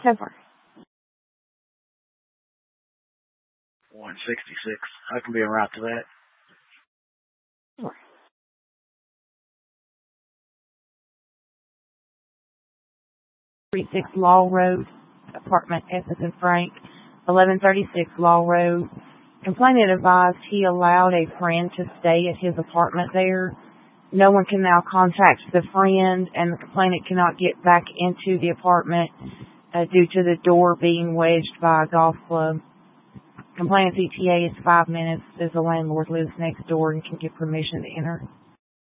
So far. 166. I can be en route to that. Sure. .36 Law Road, apartment Essex and Frank, 1136 Law Road. Complainant advised he allowed a friend to stay at his apartment there. No one can now contact the friend, and the complainant cannot get back into the apartment due to the door being wedged by a golf club. Complainant's ETA is 5 minutes, as the landlord lives next door and can get permission to enter.